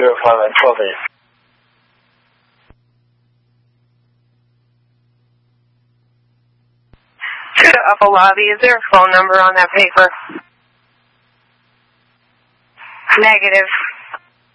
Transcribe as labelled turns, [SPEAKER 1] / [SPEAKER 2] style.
[SPEAKER 1] 05 and 12-8.
[SPEAKER 2] To the upper lobby, is there a phone number on that paper? Negative.